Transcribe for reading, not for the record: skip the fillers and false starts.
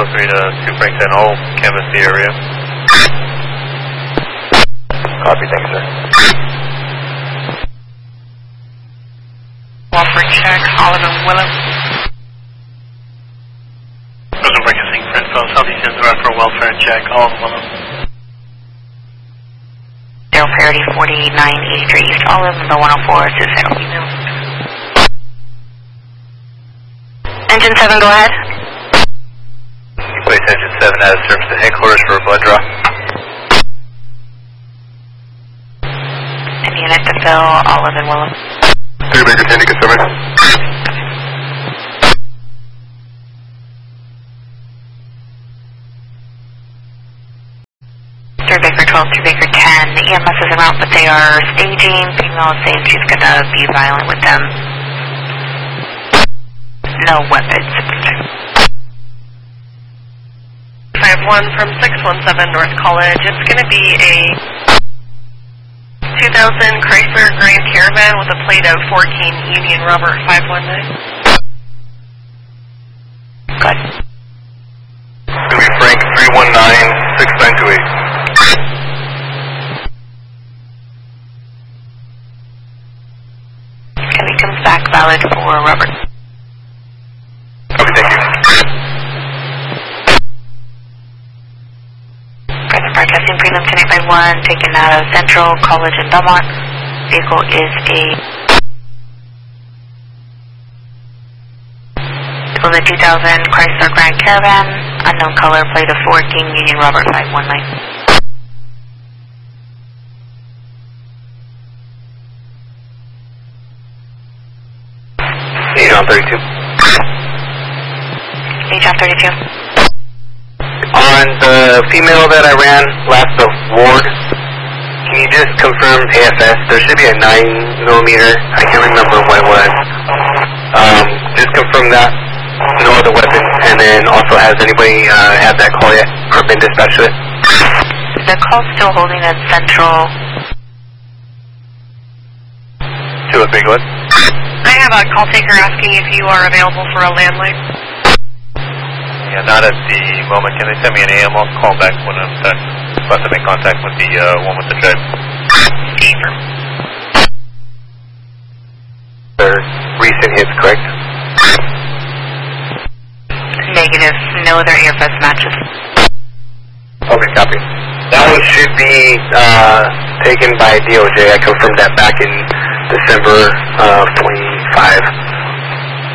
3 to 2 Frank 10, all canvas the area. Copy, thank you, sir. Welfare check, Oliver Willow. Rosenberg is St. Fred, Southeast Innsbruck for welfare check, Oliver Willow. Zero parity 4983 East Olive, number 104 to 0 email. Engine 7, go ahead. Place engine 7 as service to headquarters for a blood draw. And unit to fill, Olive and Willow. 3 Baker 10, you can serve it. 3 Baker 12, 2 Baker 10. The EMS is around, but they are staging. Female is saying she's going to be violent with them. No weapons. 51 from 617 North College. It's going to be a 2000 Chrysler Grand Caravan with a plate of 14 Union Robert 519. Good. It's going to be Frank 319-6928. Okay, he comes back valid for Robert. Okay, thank you. Present broadcasting prelim tonight by 1, taken out of Central College in Belmont. Vehicle is a 2000 Chrysler Grand Caravan, unknown color, plate of 14 Union Robert 519. John 32. John 32. On the female that I ran last of Ward, can you just confirm AFS? There should be a 9mm. I can't remember what it was. Just confirm that. No other weapon. And then also, has anybody had that call yet or been dispatched to it? The call's still holding at Central. To a big one. I have a call taker asking if you are available for a landline. Yeah, not at the moment. Can they send me an AM? I'll call back when I'm done. About to make contact with the one with the drive. Fever. Their recent hits, correct? Negative. No other airfest matches. Okay, copy. That one should be taken by DOJ. I confirmed that back in December of 25.